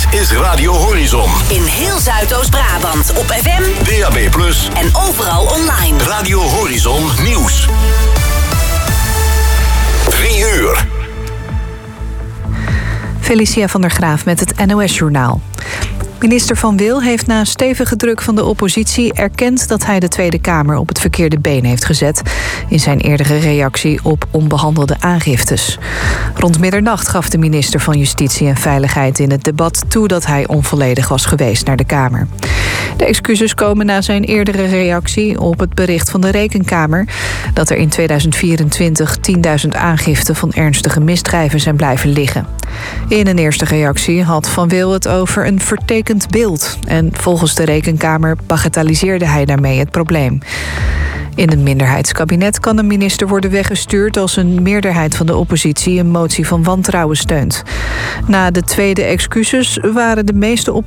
is Radio Horizon. In heel Zuidoost-Brabant op FM, DAB+, en overal online. Radio Horizon Nieuws. 3 uur. Felicia van der Graaf met het NOS-journaal. Minister Van Wil heeft na stevige druk van de oppositie erkend dat hij de Tweede Kamer op het verkeerde been heeft gezet in zijn eerdere reactie op onbehandelde aangiftes. Rond middernacht gaf de minister van Justitie en Veiligheid in het debat toe dat hij onvolledig was geweest naar de Kamer. De excuses komen na zijn eerdere reactie op het bericht van de Rekenkamer dat er in 2024 10.000 aangiften van ernstige misdrijven zijn blijven liggen. In een eerste reactie had Van Wil het over een vertekend beeld en volgens de Rekenkamer bagatelliseerde hij daarmee het probleem. In een minderheidskabinet kan een minister worden weggestuurd als een meerderheid van de oppositie een motie van wantrouwen steunt. Na de tweede excuses waren de meeste